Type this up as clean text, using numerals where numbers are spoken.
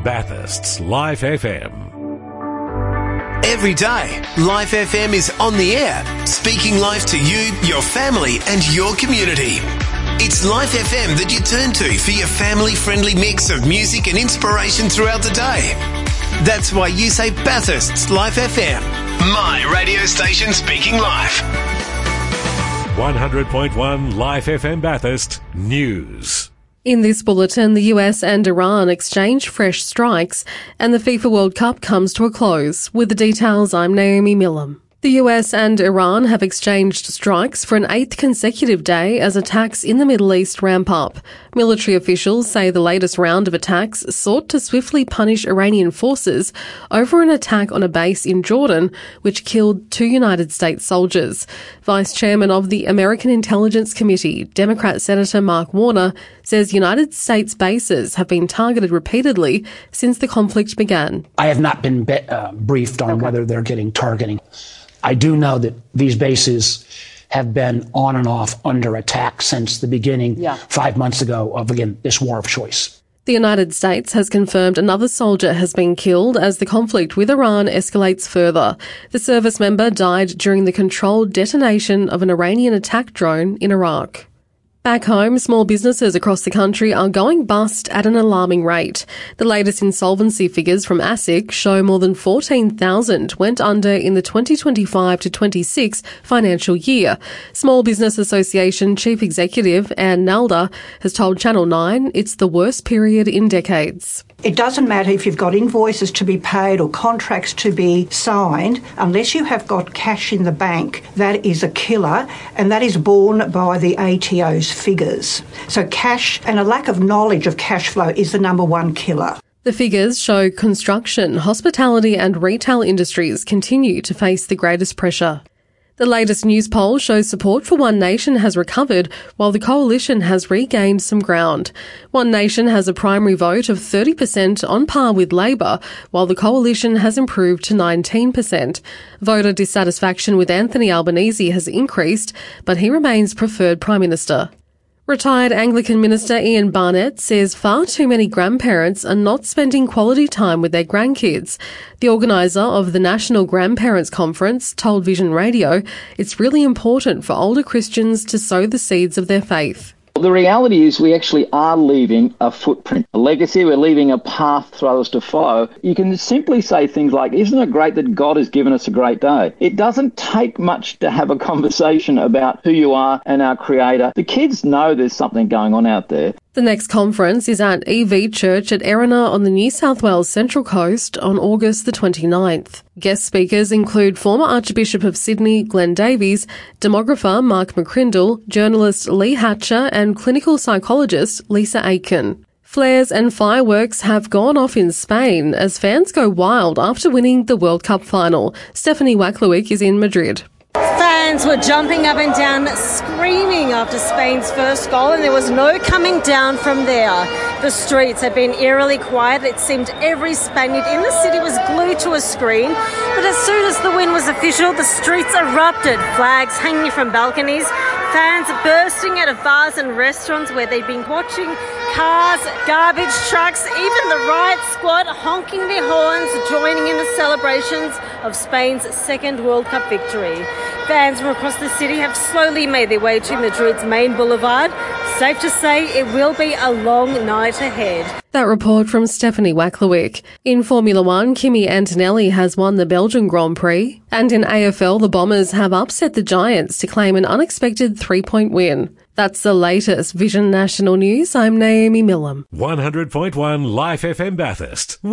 Bathurst's Life FM. Every day, Life FM is on the air, speaking life to you, your family and your community. It's Life FM that you turn to for your family-friendly mix of music and inspiration throughout the day. That's why you say Bathurst's Life FM, my radio station speaking life. 100.1 Life FM Bathurst News. In this bulletin, the US and Iran exchange fresh strikes and the FIFA World Cup comes to a close. With the details, I'm Naomi Millam. The US and Iran have exchanged strikes for an 8th consecutive day as attacks in the Middle East ramp up. Military officials say the latest round of attacks sought to swiftly punish Iranian forces over an attack on a base in Jordan, which killed 2 United States soldiers. Vice Chairman of the American Intelligence Committee, Democrat Senator Mark Warner, says United States bases have been targeted repeatedly since the conflict began. I have not been briefed on whether they're getting targeting. I do know that these bases have been on and off under attack since the beginning 5 months ago of, again, this war of choice. The United States has confirmed another soldier has been killed as the conflict with Iran escalates further. The service member died during the controlled detonation of an Iranian attack drone in Iraq. Back home, small businesses across the country are going bust at an alarming rate. The latest insolvency figures from ASIC show more than 14,000 went under in the 2025 to 26 financial year. Small Business Association Chief Executive Anne Nalder has told Channel 9 it's the worst period in decades. It doesn't matter if you've got invoices to be paid or contracts to be signed, unless you have got cash in the bank, that is a killer, and that is borne by the ATO's figures. So cash and a lack of knowledge of cash flow is the number one killer. The figures show construction, hospitality and retail industries continue to face the greatest pressure. The latest news poll shows support for One Nation has recovered while the coalition has regained some ground. One Nation has a primary vote of 30% on par with Labor, while the coalition has improved to 19%. Voter dissatisfaction with Anthony Albanese has increased, but he remains preferred Prime Minister. Retired Anglican minister Ian Barnett says far too many grandparents are not spending quality time with their grandkids. The organiser of the National Grandparents Conference told Vision Radio it's really important for older Christians to sow the seeds of their faith. The reality is we actually are leaving a footprint, a legacy. We're leaving a path for others to follow. You can simply say things like, isn't it great that God has given us a great day? It doesn't take much to have a conversation about who you are and our Creator. The kids know there's something going on out there. The next conference is at EV Church at Erina on the New South Wales Central Coast on August the 29th. Guest speakers include former Archbishop of Sydney, Glenn Davies, demographer Mark McCrindle, journalist Lee Hatcher and clinical psychologist Lisa Aitken. Flares and fireworks have gone off in Spain as fans go wild after winning the World Cup final. Stephanie Wacklewick is in Madrid. Fans were jumping up and down, screaming after Spain's first goal, and there was no coming down from there. The streets had been eerily quiet. It seemed every Spaniard in the city was glued to a screen. But as soon as the win was official, the streets erupted, flags hanging from balconies, fans bursting out of bars and restaurants where they'd been watching, cars, garbage trucks, even the riot squad honking their horns, joining in the celebrations of Spain's second World Cup victory. Fans from across the city have slowly made their way to Madrid's main boulevard. Safe to say it will be a long night ahead. That report from Stephanie Wacklewick. In Formula One, Kimi Antonelli has won the Belgian Grand Prix. And in AFL, the Bombers have upset the Giants to claim an unexpected 3-point win. That's the latest Vision National News. I'm Naomi Millam. 100.1 Life FM Bathurst.